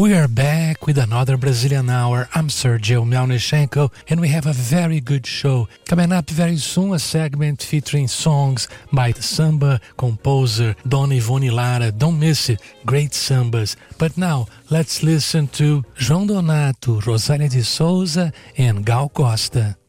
We are back with another Brazilian Hour. I'm Sergio Melnichenko, and we have a very good show. Coming up very soon, a segment featuring songs by the samba composer Dona Ivone Lara. Don't miss it. Great sambas. But now, let's listen to João Donato, Rosália de Souza, and Gal Costa.